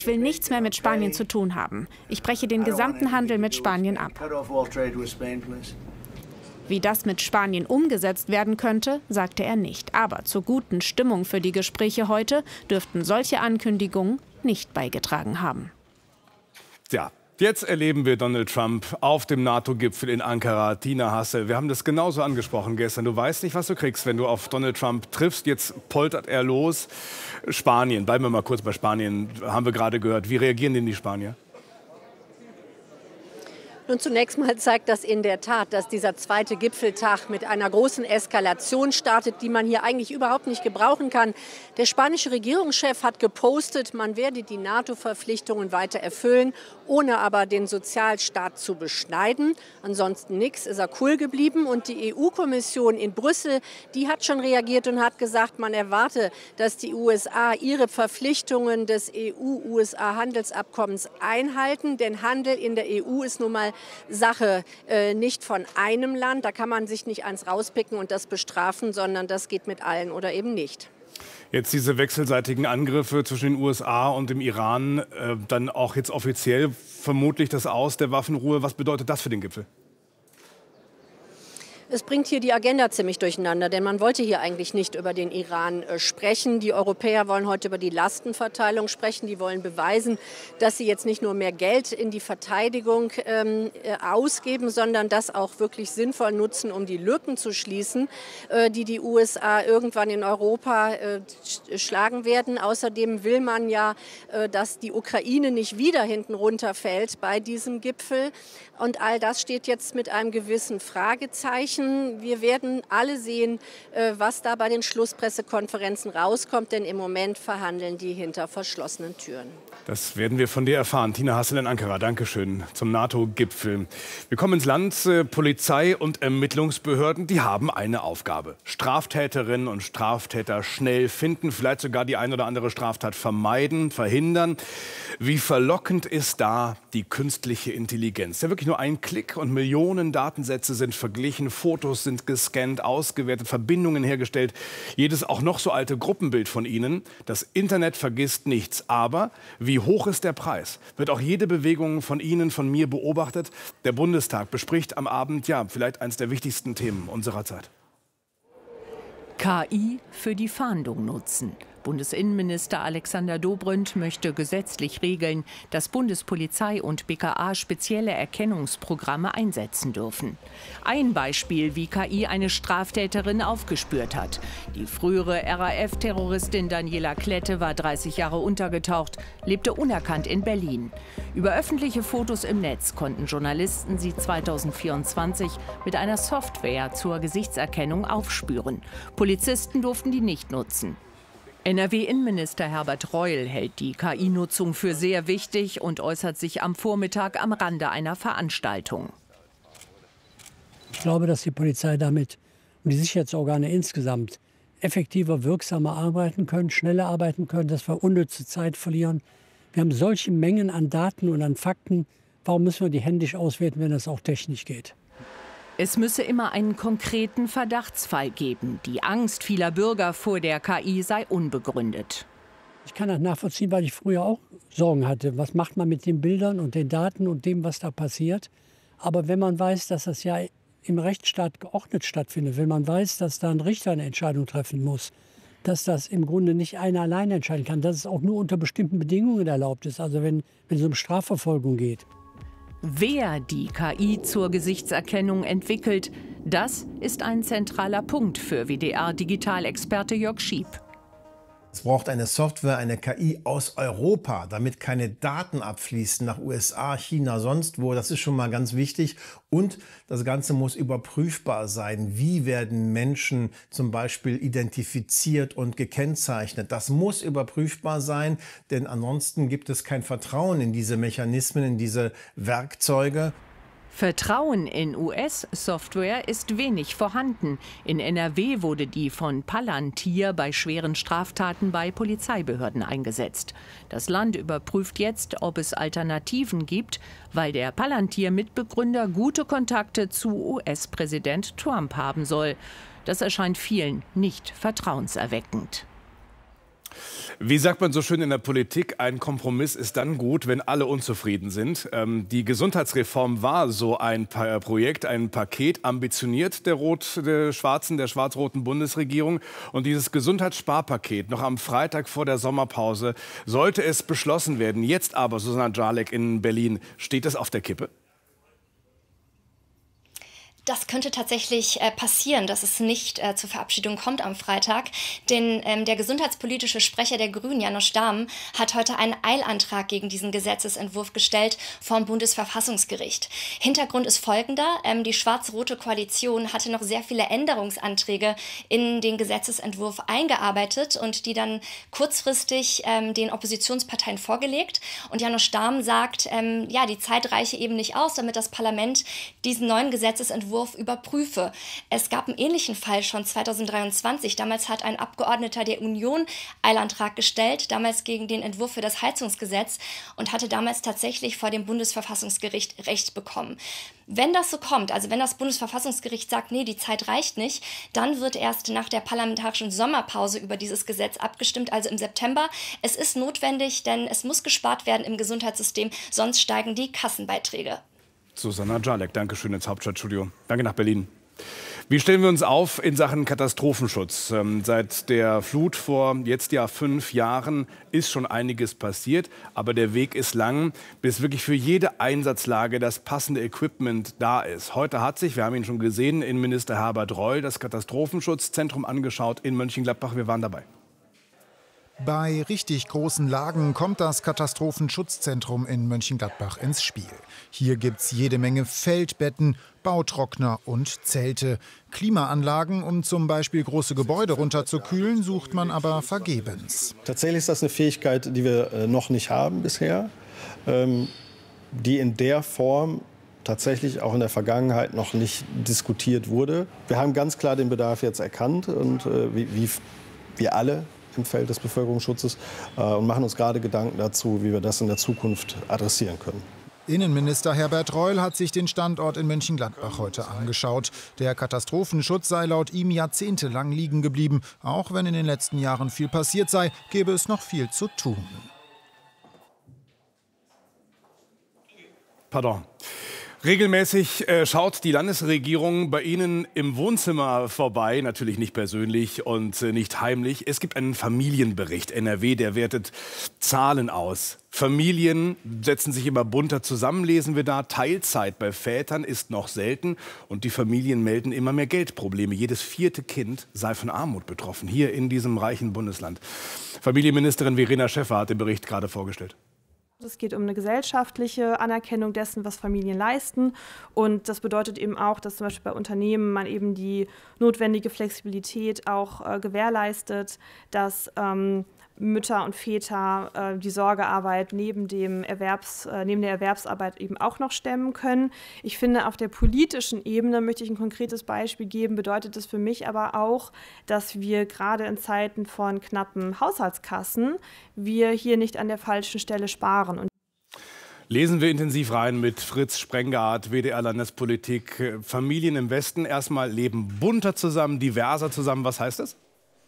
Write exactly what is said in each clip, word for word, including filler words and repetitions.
Ich will nichts mehr mit Spanien zu tun haben. Ich breche den gesamten Handel mit Spanien ab. Wie das mit Spanien umgesetzt werden könnte, sagte er nicht. Aber zur guten Stimmung für die Gespräche heute dürften solche Ankündigungen nicht beigetragen haben. Ja, jetzt erleben wir Donald Trump auf dem NATO-Gipfel in Ankara. Tina Hassel, wir haben das genauso angesprochen gestern. Du weißt nicht, was du kriegst, wenn du auf Donald Trump triffst. Jetzt poltert er los. Spanien, bleiben wir mal kurz bei Spanien, haben wir gerade gehört. Wie reagieren denn die Spanier? Nun, zunächst mal zeigt das in der Tat, dass dieser zweite Gipfeltag mit einer großen Eskalation startet, die man hier eigentlich überhaupt nicht gebrauchen kann. Der spanische Regierungschef hat gepostet, man werde die NATO-Verpflichtungen weiter erfüllen, ohne aber den Sozialstaat zu beschneiden. Ansonsten nichts, ist er cool geblieben. Und die E U-Kommission in Brüssel, die hat schon reagiert und hat gesagt, man erwarte, dass die U S A ihre Verpflichtungen des E U-U S A-Handelsabkommens einhalten. Denn Handel in der E U ist nun mal Sache äh, nicht von einem Land. Da kann man sich nicht eins rauspicken und das bestrafen, sondern das geht mit allen oder eben nicht. Jetzt diese wechselseitigen Angriffe zwischen den U S A und dem Iran, äh, dann auch jetzt offiziell vermutlich das Aus der Waffenruhe. Was bedeutet das für den Gipfel? Es bringt hier die Agenda ziemlich durcheinander, denn man wollte hier eigentlich nicht über den Iran äh, sprechen. Die Europäer wollen heute über die Lastenverteilung sprechen. Die wollen beweisen, dass sie jetzt nicht nur mehr Geld in die Verteidigung ähm, äh, ausgeben, sondern das auch wirklich sinnvoll nutzen, um die Lücken zu schließen, äh, die die U S A irgendwann in Europa äh, schlagen werden. Außerdem will man ja, äh, dass die Ukraine nicht wieder hinten runterfällt bei diesem Gipfel. Und all das steht jetzt mit einem gewissen Fragezeichen. Wir werden alle sehen, was da bei den Schlusspressekonferenzen rauskommt, denn im Moment verhandeln die hinter verschlossenen Türen. Das werden wir von dir erfahren. Tina Hassel in Ankara, Dankeschön zum NATO-Gipfel. Wir kommen ins Land. Polizei und Ermittlungsbehörden, die haben eine Aufgabe. Straftäterinnen und Straftäter schnell finden, vielleicht sogar die ein oder andere Straftat vermeiden, verhindern. Wie verlockend ist da die künstliche Intelligenz? Ja, wirklich nur ein Klick und Millionen Datensätze sind verglichen, Fotos sind gescannt, ausgewertet, Verbindungen hergestellt. Jedes auch noch so alte Gruppenbild von ihnen. Das Internet vergisst nichts. Aber wie hoch ist der Preis? Wird auch jede Bewegung von Ihnen, von mir beobachtet? Der Bundestag bespricht am Abend, ja, vielleicht eines der wichtigsten Themen unserer Zeit. K I für die Fahndung nutzen. Bundesinnenminister Alexander Dobrindt möchte gesetzlich regeln, dass Bundespolizei und B K A spezielle Erkennungsprogramme einsetzen dürfen. Ein Beispiel, wie K I eine Straftäterin aufgespürt hat. Die frühere R A F-Terroristin Daniela Klette war dreißig Jahre untergetaucht, lebte unerkannt in Berlin. Über öffentliche Fotos im Netz konnten Journalisten sie zweitausendvierundzwanzig mit einer Software zur Gesichtserkennung aufspüren. Polizisten durften die nicht nutzen. N R W-Innenminister Herbert Reul hält die K I-Nutzung für sehr wichtig und äußert sich am Vormittag am Rande einer Veranstaltung. Ich glaube, dass die Polizei damit und die Sicherheitsorgane insgesamt effektiver, wirksamer arbeiten können, schneller arbeiten können, dass wir unnütze Zeit verlieren. Wir haben solche Mengen an Daten und an Fakten. Warum müssen wir die händisch auswerten, wenn das auch technisch geht? Es müsse immer einen konkreten Verdachtsfall geben. Die Angst vieler Bürger vor der K I sei unbegründet. Ich kann das nachvollziehen, weil ich früher auch Sorgen hatte. Was macht man mit den Bildern und den Daten und dem, was da passiert? Aber wenn man weiß, dass das ja im Rechtsstaat geordnet stattfindet, wenn man weiß, dass da ein Richter eine Entscheidung treffen muss, dass das im Grunde nicht einer alleine entscheiden kann, dass es auch nur unter bestimmten Bedingungen erlaubt ist, also wenn, wenn es um Strafverfolgung geht. Wer die K I zur Gesichtserkennung entwickelt, das ist ein zentraler Punkt für W D R-Digitalexperte Jörg Schiep. Es braucht eine Software, eine K I aus Europa, damit keine Daten abfließen nach U S A, China, sonst wo. Das ist schon mal ganz wichtig. Und das Ganze muss überprüfbar sein. Wie werden Menschen zum Beispiel identifiziert und gekennzeichnet? Das muss überprüfbar sein, denn ansonsten gibt es kein Vertrauen in diese Mechanismen, in diese Werkzeuge. Vertrauen in U S-Software ist wenig vorhanden. In N R W wurde die von Palantir bei schweren Straftaten bei Polizeibehörden eingesetzt. Das Land überprüft jetzt, ob es Alternativen gibt, weil der Palantir-Mitbegründer gute Kontakte zu U S-Präsident Trump haben soll. Das erscheint vielen nicht vertrauenserweckend. Wie sagt man so schön in der Politik, ein Kompromiss ist dann gut, wenn alle unzufrieden sind. Ähm, die Gesundheitsreform war so ein pa Projekt, ein Paket, ambitioniert der rot, der schwarzen, der schwarz-roten Bundesregierung. Und dieses Gesundheitssparpaket noch am Freitag vor der Sommerpause sollte es beschlossen werden. Jetzt aber, Susanna Jalek in Berlin, steht das auf der Kippe? Das könnte tatsächlich äh, passieren, dass es nicht äh, zur Verabschiedung kommt am Freitag. Denn ähm, der gesundheitspolitische Sprecher der Grünen, János Dahm, hat heute einen Eilantrag gegen diesen Gesetzesentwurf gestellt vom Bundesverfassungsgericht. Hintergrund ist folgender. Ähm, die schwarz-rote Koalition hatte noch sehr viele Änderungsanträge in den Gesetzesentwurf eingearbeitet und die dann kurzfristig ähm, den Oppositionsparteien vorgelegt. Und János Dahm sagt, ähm, ja, die Zeit reiche eben nicht aus, damit das Parlament diesen neuen Gesetzesentwurf überprüfe. Es gab einen ähnlichen Fall schon zweitausenddreiundzwanzig. Damals hat ein Abgeordneter der Union Eilantrag gestellt, damals gegen den Entwurf für das Heizungsgesetz und hatte damals tatsächlich vor dem Bundesverfassungsgericht Recht bekommen. Wenn das so kommt, also wenn das Bundesverfassungsgericht sagt, nee, die Zeit reicht nicht, dann wird erst nach der parlamentarischen Sommerpause über dieses Gesetz abgestimmt, also im September. Es ist notwendig, denn es muss gespart werden im Gesundheitssystem, sonst steigen die Kassenbeiträge. Susanna Jalek, danke schön ins Hauptstadtstudio. Danke nach Berlin. Wie stellen wir uns auf in Sachen Katastrophenschutz? Ähm, seit der Flut vor jetzt ja fünf Jahren ist schon einiges passiert, aber der Weg ist lang, bis wirklich für jede Einsatzlage das passende Equipment da ist. Heute hat sich, wir haben ihn schon gesehen, Innenminister Herbert Reul das Katastrophenschutzzentrum angeschaut in Mönchengladbach. Wir waren dabei. Bei richtig großen Lagen kommt das Katastrophenschutzzentrum in Mönchengladbach ins Spiel. Hier gibt's jede Menge Feldbetten, Bautrockner und Zelte. Klimaanlagen, um zum Beispiel große Gebäude runterzukühlen, sucht man aber vergebens. Tatsächlich ist das eine Fähigkeit, die wir noch nicht haben bisher, die in der Form tatsächlich auch in der Vergangenheit noch nicht diskutiert wurde. Wir haben ganz klar den Bedarf jetzt erkannt und wie, wie wir alle im Feld des Bevölkerungsschutzes äh, und machen uns gerade Gedanken dazu, wie wir das in der Zukunft adressieren können. Innenminister Herbert Reul hat sich den Standort in Mönchengladbach heute angeschaut. Der Katastrophenschutz sei laut ihm jahrzehntelang liegen geblieben. Auch wenn in den letzten Jahren viel passiert sei, gäbe es noch viel zu tun. Pardon. Regelmäßig äh, schaut die Landesregierung bei Ihnen im Wohnzimmer vorbei, natürlich nicht persönlich und äh, nicht heimlich. Es gibt einen Familienbericht. N R W, der wertet Zahlen aus. Familien setzen sich immer bunter zusammen, lesen wir da. Teilzeit bei Vätern ist noch selten und die Familien melden immer mehr Geldprobleme. Jedes vierte Kind sei von Armut betroffen, hier in diesem reichen Bundesland. Familienministerin Verena Schäffer hat den Bericht gerade vorgestellt. Es geht um eine gesellschaftliche Anerkennung dessen, was Familien leisten. Und das bedeutet eben auch, dass zum Beispiel bei Unternehmen man eben die notwendige Flexibilität auch äh, gewährleistet, dass ähm, Mütter und Väter äh, die Sorgearbeit neben, dem Erwerbs, äh, neben der Erwerbsarbeit eben auch noch stemmen können. Ich finde, auf der politischen Ebene, möchte ich ein konkretes Beispiel geben, bedeutet das für mich aber auch, dass wir gerade in Zeiten von knappen Haushaltskassen, wir hier nicht an der falschen Stelle sparen. Und Lesen wir intensiv rein mit Fritz Sprengart, W D R-Landespolitik. Familien im Westen erstmal leben bunter zusammen, diverser zusammen. Was heißt das?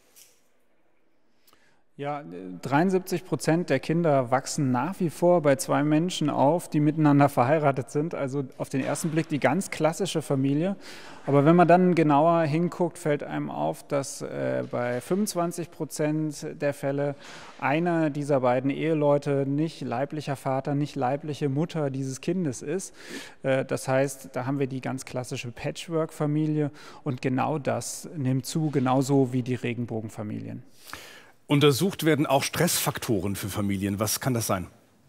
Ja, dreiundsiebzig Prozent der Kinder wachsen nach wie vor bei zwei Menschen auf, die miteinander verheiratet sind. Also auf den ersten Blick die ganz klassische Familie. Aber wenn man dann genauer hinguckt, fällt einem auf, dass äh, bei fünfundzwanzig Prozent der Fälle einer dieser beiden Eheleute nicht leiblicher Vater, nicht leibliche Mutter dieses Kindes ist. Äh, das heißt, da haben wir die ganz klassische Patchwork-Familie und genau das nimmt zu, genauso wie die Regenbogenfamilien. Untersucht werden auch Stressfaktoren für Familien. Was kann das sein?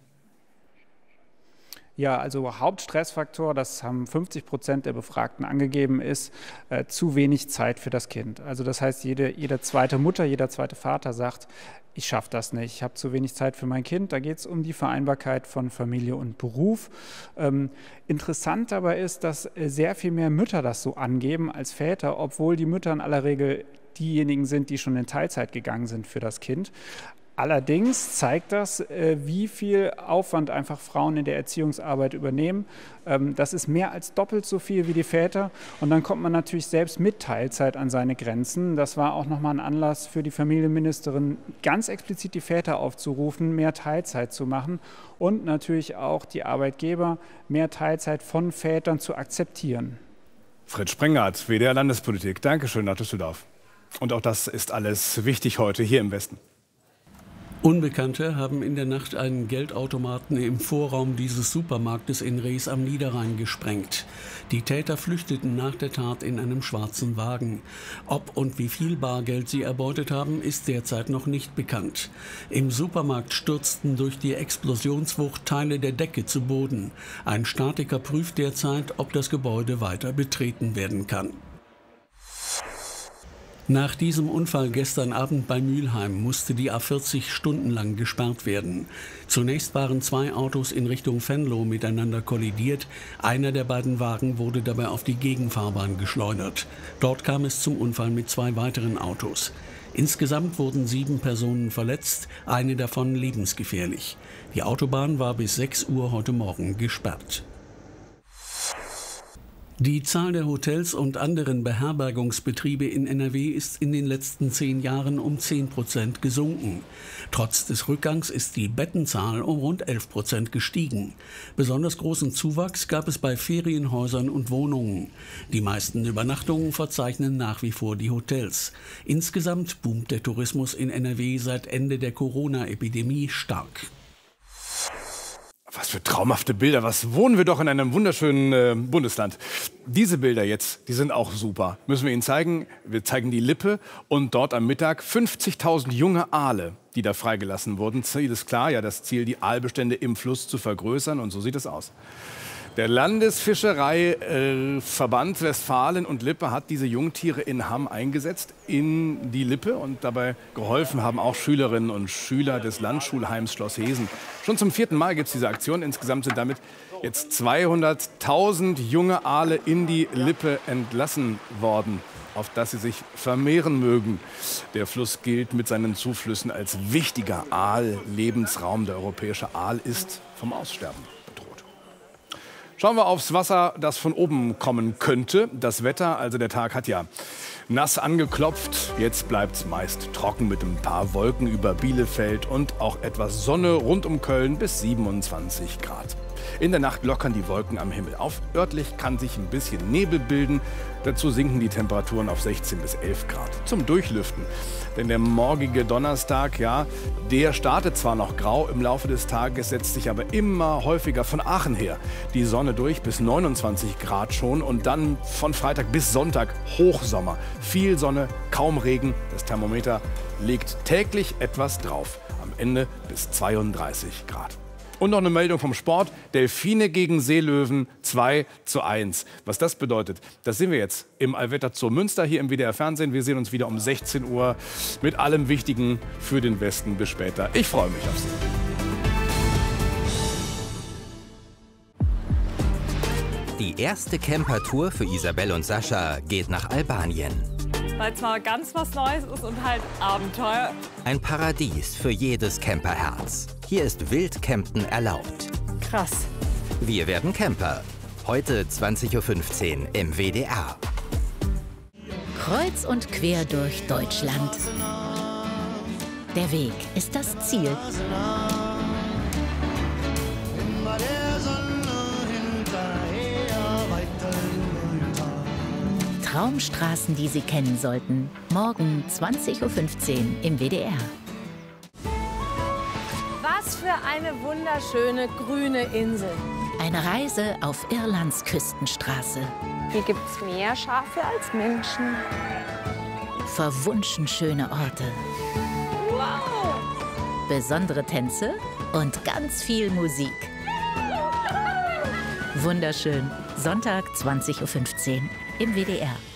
Ja, also Hauptstressfaktor, das haben fünfzig Prozent der Befragten angegeben, ist äh, zu wenig Zeit für das Kind. Also das heißt, jede, jede zweite Mutter, jeder zweite Vater sagt, ich schaffe das nicht, ich habe zu wenig Zeit für mein Kind. Da geht es um die Vereinbarkeit von Familie und Beruf. Ähm, interessant aber ist, dass äh, sehr viel mehr Mütter das so angeben als Väter, obwohl die Mütter in aller Regel diejenigen sind, die schon in Teilzeit gegangen sind für das Kind. Allerdings zeigt das, wie viel Aufwand einfach Frauen in der Erziehungsarbeit übernehmen. Das ist mehr als doppelt so viel wie die Väter. Und dann kommt man natürlich selbst mit Teilzeit an seine Grenzen. Das war auch nochmal ein Anlass für die Familienministerin, ganz explizit die Väter aufzurufen, mehr Teilzeit zu machen und natürlich auch die Arbeitgeber, mehr Teilzeit von Vätern zu akzeptieren. Fritz Sprenghardt, W D R Landespolitik. Dankeschön nach Düsseldorf. Und auch das ist alles wichtig heute hier im Westen. Unbekannte haben in der Nacht einen Geldautomaten im Vorraum dieses Supermarktes in Rees am Niederrhein gesprengt. Die Täter flüchteten nach der Tat in einem schwarzen Wagen. Ob und wie viel Bargeld sie erbeutet haben, ist derzeit noch nicht bekannt. Im Supermarkt stürzten durch die Explosionswucht Teile der Decke zu Boden. Ein Statiker prüft derzeit, ob das Gebäude weiter betreten werden kann. Nach diesem Unfall gestern Abend bei Mülheim musste die A vierzig stundenlang gesperrt werden. Zunächst waren zwei Autos in Richtung Venlo miteinander kollidiert. Einer der beiden Wagen wurde dabei auf die Gegenfahrbahn geschleudert. Dort kam es zum Unfall mit zwei weiteren Autos. Insgesamt wurden sieben Personen verletzt, eine davon lebensgefährlich. Die Autobahn war bis sechs Uhr heute Morgen gesperrt. Die Zahl der Hotels und anderen Beherbergungsbetriebe in N R W ist in den letzten zehn Jahren um zehn Prozent gesunken. Trotz des Rückgangs ist die Bettenzahl um rund elf Prozent gestiegen. Besonders großen Zuwachs gab es bei Ferienhäusern und Wohnungen. Die meisten Übernachtungen verzeichnen nach wie vor die Hotels. Insgesamt boomt der Tourismus in N R W seit Ende der Corona-Epidemie stark. Was für traumhafte Bilder. Was wohnen wir doch in einem wunderschönen äh, Bundesland. Diese Bilder jetzt, die sind auch super. Müssen wir Ihnen zeigen. Wir zeigen die Lippe und dort am Mittag fünfzigtausend junge Aale, die da freigelassen wurden. Ziel ist klar, ja, das Ziel, die Aalbestände im Fluss zu vergrößern. Und so sieht es aus. Der Landesfischereiverband äh, Westfalen und Lippe hat diese Jungtiere in Hamm eingesetzt, in die Lippe. Und dabei geholfen haben auch Schülerinnen und Schüler des Landschulheims Schloss Hesen. Schon zum vierten Mal gibt es diese Aktion. Insgesamt sind damit jetzt zweihunderttausend junge Aale in die Lippe entlassen worden, auf dass sie sich vermehren mögen. Der Fluss gilt mit seinen Zuflüssen als wichtiger Aal-Lebensraum. Der europäische Aal ist vom Aussterben bedroht. Schauen wir aufs Wasser, das von oben kommen könnte. Das Wetter, also der Tag hat ja nass angeklopft. Jetzt bleibt es meist trocken mit ein paar Wolken über Bielefeld und auch etwas Sonne rund um Köln bis siebenundzwanzig Grad. In der Nacht lockern die Wolken am Himmel auf. Örtlich kann sich ein bisschen Nebel bilden. Dazu sinken die Temperaturen auf sechzehn bis elf Grad. Zum Durchlüften. Denn der morgige Donnerstag, ja, der startet zwar noch grau, im Laufe des Tages setzt sich aber immer häufiger von Aachen her die Sonne durch, bis neunundzwanzig Grad schon. Und dann von Freitag bis Sonntag Hochsommer. Viel Sonne, kaum Regen. Das Thermometer legt täglich etwas drauf. Am Ende bis zweiunddreißig Grad. Und noch eine Meldung vom Sport. Delfine gegen Seelöwen zwei zu eins. Was das bedeutet, das sehen wir jetzt im Allwetter zur Münster hier im W D R Fernsehen. Wir sehen uns wieder um sechzehn Uhr mit allem Wichtigen für den Westen. Bis später. Ich freue mich auf Sie. Die erste Campertour für Isabel und Sascha geht nach Albanien. Weil es mal ganz was Neues ist und halt Abenteuer. Ein Paradies für jedes Camperherz. Hier ist Wildcampen erlaubt. Krass. Wir werden Camper. Heute zwanzig Uhr fünfzehn im W D R. Kreuz und quer durch Deutschland. Der Weg ist das Ziel. Traumstraßen, die Sie kennen sollten. Morgen zwanzig Uhr fünfzehn im W D R. Was für eine wunderschöne grüne Insel. Eine Reise auf Irlands Küstenstraße. Hier gibt es mehr Schafe als Menschen. Verwunschen schöne Orte. Wow! Besondere Tänze und ganz viel Musik. Wunderschön. Sonntag zwanzig Uhr fünfzehn im W D R.